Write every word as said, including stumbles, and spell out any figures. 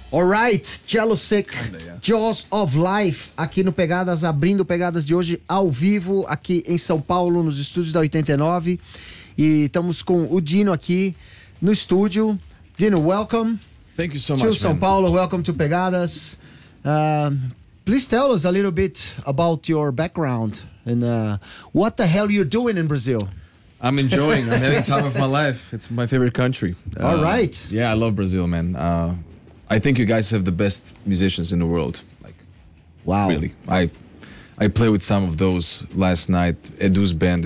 Alright, Jealousy, Jaws of Life, aqui no Pegadas, abrindo Pegadas de hoje ao vivo, aqui em São Paulo, nos estúdios da oitenta e nove. E estamos com o Dino aqui no estúdio. Dino, welcome. Thank you so to much, São man. Paulo. Welcome to Pegadas. Uh, please tell us a little bit about your background and uh, what the hell you're doing in Brazil. I'm enjoying. I'm having time of my life. It's my favorite country. All Uh, right. Yeah, I love Brazil, man. Uh, I think you guys have the best musicians in the world. Like, Wow. really. I I played with some of those last night. Edu's band